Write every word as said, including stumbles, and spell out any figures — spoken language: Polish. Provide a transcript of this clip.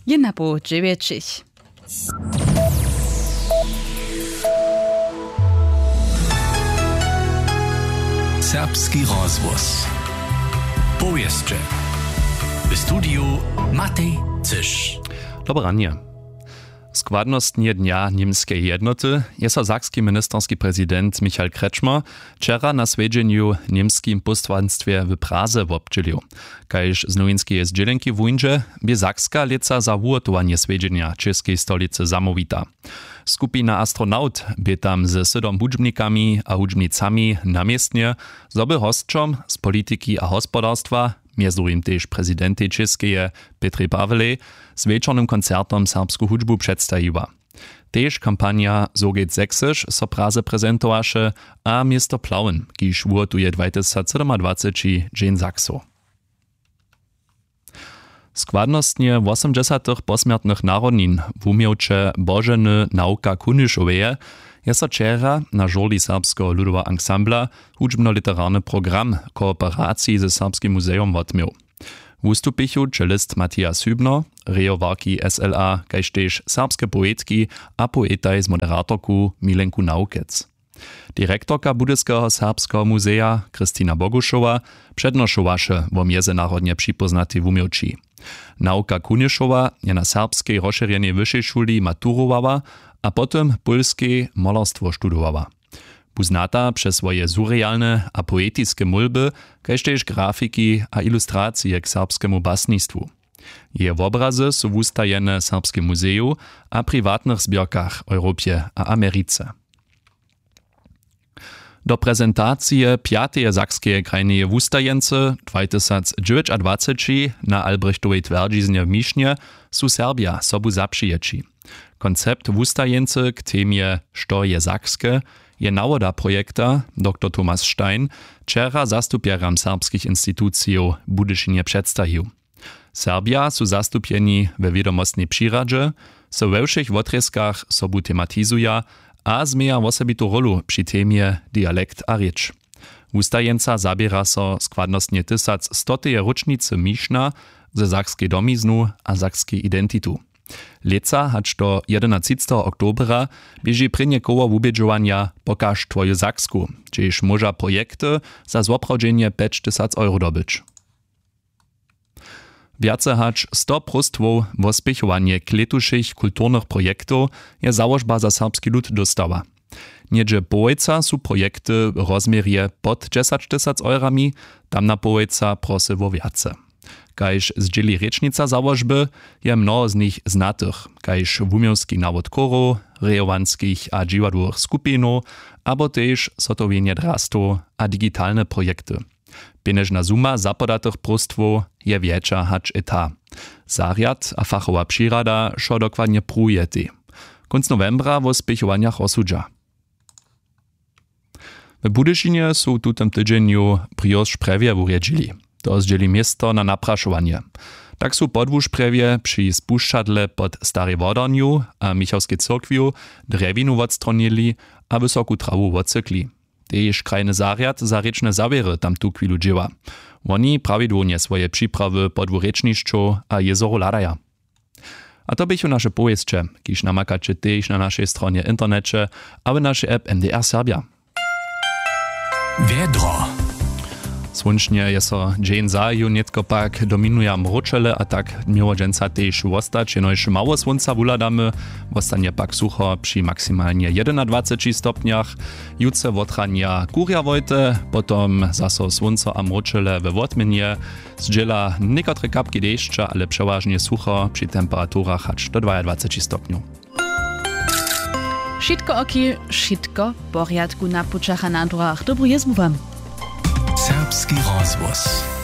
Jedna po dziewięć. Serbski rozgłos. Powieście. W studiu Matej Cysz. Dobranie. Składnostnie dnia niemskiej jednoty jest sakski ministerski prezydent Michael Kretschmer wczera na swiedzieniu niemskim posłanstwie w Praze wobdźelił. Kajż z nowinskiej zdzielenki wujnże by Sakska leca za wuotowanie swiedzienia czeskiej stolicy zamówita. Skupina astronaut by tam ze sydom hudźbnikami a hudźbnicami namiestnie, zoby hostczom z polityki a hospodarstwa, między innymi też prezydenty czeskie Petry Pawelej, z wieczornym koncertom serbsku hudźbu przedstawiła. Też kampania Soget Sächsisch so Praze prezentowaše a miasto Plauen, kiż wuotuje dwa tysiące dwudziesty dzień Saksu. Składnostnie osiemdziesiątych posmiertnych narodnin w umiałcze Bożeny Nauka Kunyšoweje jest wczera na żurli Serbskiego Ludowego Ansambla hudźbno-literarny program kooperacji ze Serbskim Muzeum odmiał. Wustupichu czelist Matthias Hübner, rejowarki S L A, kaž tež serbske poetki a poetaj z moderatorku Milenku Naukec. Direktorka Budyskiego Serbskiego Muzeja Kristina Bogušova przednoszowaše wo międzynarodnie przypoznaty w umiałci. Nauka Kunyšova je na serbskiej rozszerjenej wyższej szuli maturowała, a potem polskie malarstwo studowała. Poznata przez swoje surrealne a poetyckie mulby, kaž tež grafiki a ilustracje k serbskiemu basnictwu. Jej obrazy są wustajene Serbskim muzeju a prywatnych zbiorkach w Europie a Ameryce. Do prezentacji piątej sakskiej krajnej wustajence dwa tysiące dziewiętnaście na Albrechtowej twierdziznie w Misznie są Serbia sobu zaprzyjeci. Koncept wustajence k temie Što je sakskie je nawoda projekta dr Thomas Stein wczera zastupieram serbskich instytucji Budyšinie przedstawił. Serbia są zastupieni we wiadomostnej przyradzie, so we všech wotreskach sobu tematizuje, a zmieja osobitą rolu przy temie dialekt a rěč. Wustajenca zabiera so składnostnie tysac stoteje rocznicy Mišna ze sakskiej domiznu a sakskiej identitu. Leca hacz do jedenastego oktobra bieži prynje koło wubědžovanja Pokaż twoju Saksku, gdzież może projekty za zoprawdzenie pięć tysięcy euro dobyć. Wiace hacz sto prostwow w ospěchovanie kletušich kulturnych projektów je założba za serbski lud dostała. Niedzie połojca są projekty w rozmierze pod dziesięć tysięcy eurami, tam na połojca prosy wo wiace. Kajż zdzieli rečnica założby je mnoho z nich znatych, kajż wumiowski nawod koro, rejowanskich a dziwadłych skupinów, abo też sotowienie drastu a digitalne projekty. Pieniężna suma zapodatych prostwow je większa hacz eta. Zariad a fachowa przyrada šo dokładnie pruje ty. Konc novembra w ospěchowaniach osudža. W Budyšinie są tutem tydzieniu prios prewie urjedźili. To zdzieli miasto na napraszowanie. Tak są podwóż prewie przy spuszczadle pod Starej Wodorniu a Michalskiej cyrkwiu drewinu odstronili a wysoku trawu odcykli. Tež krajny zariad za rečne zawiery tam tu chwilu dzieła. Oni prawidłownie swoje przyprawy podwóreczniszczo a jezero ladaja. A to bychu nasze powieście, kiż namakacie też na naszej stronie internecie, a w naszej app M D R Serbia. Wiedro. Słoncznie jest so dzień zaju, netko pak dominuje mroczele, a tak miłodzieńca też wostać, jeno jeszcze mało słońca wuladamy, wostanie pak sucho przy maksymalnie jedenadvaceti stopniach, jutce wotrania kurja wojte, potom zaso słońco a mroczele we wotminie, zdziela niekotre kapki deszcza, ale przeważnie sucho przy temperaturach aż do dwudziestych stopniów. Šitko oki, šitko porjadku na pučach a na drogach. Dobru jezmu wam. Serbski rozgłos.